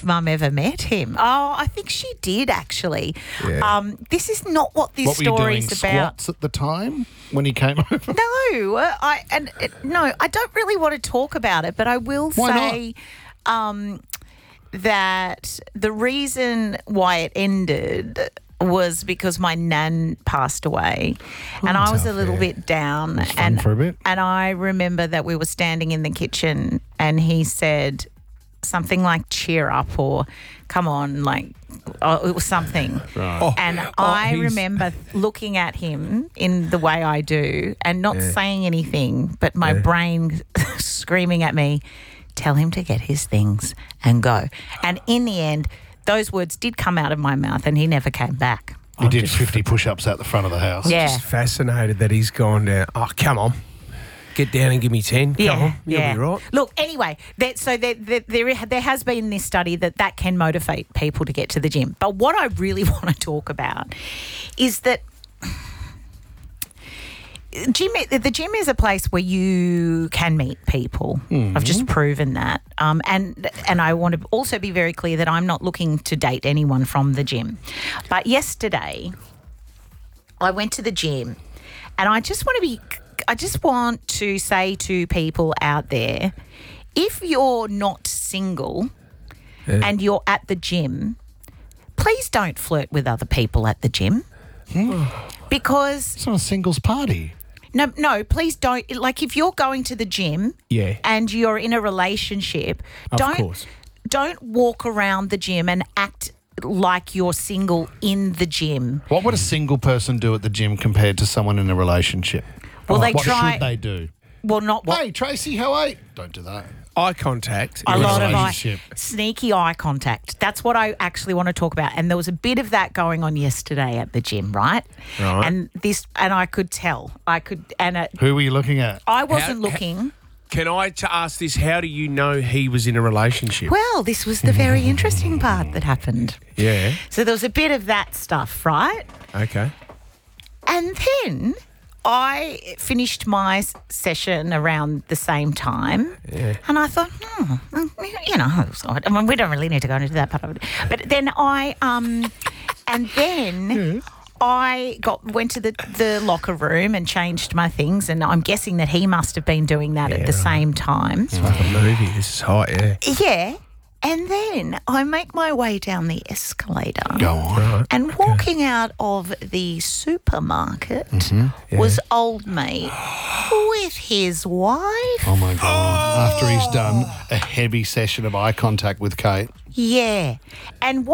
if Mum ever met him. Oh, I think she did, actually. Yeah. This is not what this What were you story doing, is about. squats at the time when he came over? No, I don't really want to talk about it, but I will Why say that the reason why it ended was because my nan passed away, and I was a little bit down. Fun for a bit. And I remember that we were standing in the kitchen, and he said something like "cheer up" or "come on," like it was something. Right. And I remember looking at him in the way I do and not saying anything, but my brain screaming at me, "Tell him to get his things and go." And in the end, those words did come out of my mouth, and he never came back. He did 50 push-ups out the front of the house. Yeah. Just fascinated that he's gone down. Oh, come on. Get down and give me 10. Come on. You'll be right. Look, anyway, there has been this study that can motivate people to get to the gym. But what I really want to talk about is that the gym is a place where you can meet people. I've just proven that. And I want to also be very clear that I'm not looking to date anyone from the gym. But yesterday, I went to the gym, and I just want to say to people out there, if you're not single and you're at the gym, please don't flirt with other people at the gym. Because It's not a singles party. No, please don't. Like, if you're going to the gym and you're in a relationship, don't walk around the gym and act like you're single in the gym. What would a single person do at the gym compared to someone in a relationship? Well, What should they do? Well, not what. Hey, Tracy, how are you? Don't do that. Eye contact. A in lot of relationship. sneaky eye contact. That's what I actually want to talk about. And there was a bit of that going on yesterday at the gym, right? Right. And I could tell. Who were you looking at? I wasn't looking. Can I ask this? How do you know he was in a relationship? Well, this was the very interesting part that happened. Yeah. So there was a bit of that stuff, right? Okay. And then I finished my session around the same time, and I thought, we don't really need to go into that part of it. But then I went to the locker room and changed my things, and I'm guessing that he must have been doing that at the same time. It's like a movie. This is hot, yeah. Yeah. And then I make my way down the escalator. Go on. And walking out of the supermarket was old mate with his wife. Oh, my God. After he's done a heavy session of eye contact with Kate. Yeah. And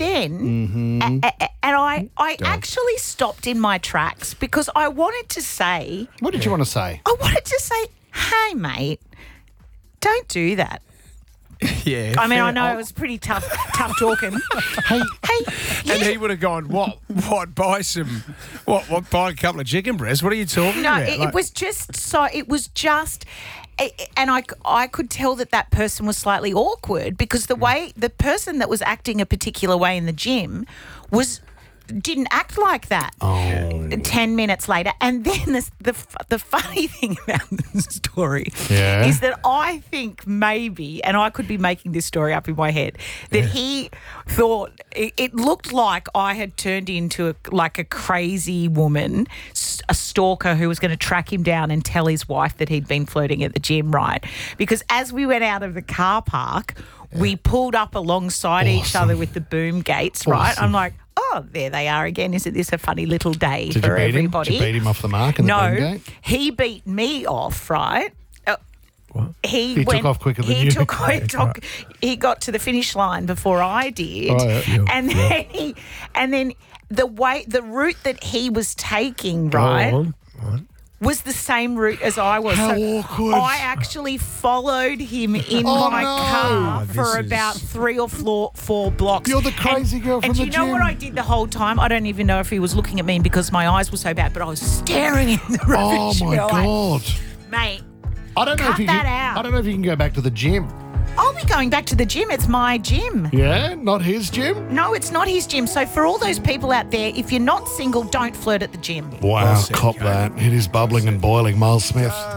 then I actually stopped in my tracks because I wanted to say... What did you want to say? I wanted to say, hey, mate, don't do that. Yeah. I mean, I know it was pretty tough talking. Hey. And he would have gone, what, buy buy a couple of chicken breasts? What are you talking No, about? it was just, and I could tell that person was slightly awkward because the way the person that was acting a particular way in the gym didn't act like that. 10 minutes later. And then the funny thing about this story is that I think maybe, and I could be making this story up in my head, that he thought it looked like I had turned into a crazy woman, a stalker who was going to track him down and tell his wife that he'd been flirting at the gym, right? Because as we went out of the car park, we pulled up alongside each other with the boom gates, right? I'm like, oh, there they are again. Isn't this a funny little day for everybody? Did you beat him off the mark in the boom gate? He beat me off, right? What? He took off quicker than you. He got to the finish line before I did. Oh, yeah. And then the route that he was taking, right? Was the same route as I was. How so awkward. I actually followed him in my car for about 3 or 4 blocks. You're the crazy girl from the gym. And do you know what I did the whole time? I don't even know if he was looking at me because my eyes were so bad, but I was staring in the Oh, my God. Mate, I don't know if you can go back to the gym. I'll be going back to the gym. It's my gym. Yeah? Not his gym? No, it's not his gym. So for all those people out there, if you're not single, don't flirt at the gym. Wow, cop that. It is bubbling and boiling. Miles Smith.